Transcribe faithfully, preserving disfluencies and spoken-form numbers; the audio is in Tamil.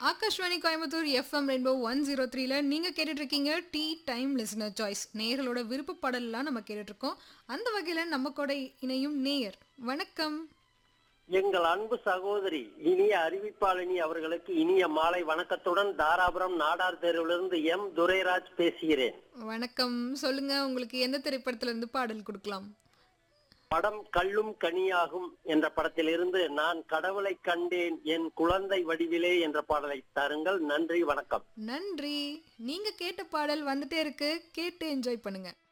Akashvani Coimbatore FM rainbow one zero த்ரீல நீங்க கேட்டுட்டு இருக்கீங்க டீ டைம் லிசனர் சாய்ஸ். நேயர்களோட விருப்ப பாடல்லாம் நம்ம கேட்டுட்டு இருக்கோம். அந்த வகையில நம்ம கூட இணையும் நேயர். வணக்கம். எங்கள் அன்பு சகோதரி இனிய அறிவிப்பாளினி அவர்களுக்கு இனிய மாலை வணக்கத்துடன் தாராபுரம் நாடார் தெருவிலிருந்து எம் துரைராஜ் பேசுகிறேன். வணக்கம். சொல்லுங்க, உங்களுக்கு எந்த திரைப்படத்துல இருந்து பாடல் கொடுக்கலாம்? படம் கல்லும் கனியாகும் என்ற படத்திலிருந்து நான் கடவுளை கண்டேன் என் குழந்தை வடிவிலே என்ற பாடலை தாருங்கள். நன்றி, வணக்கம். நன்றி. நீங்க கேட்ட பாடல் வந்துட்டே இருக்கு. கேட்டு என்ஜாய் பண்ணுங்க.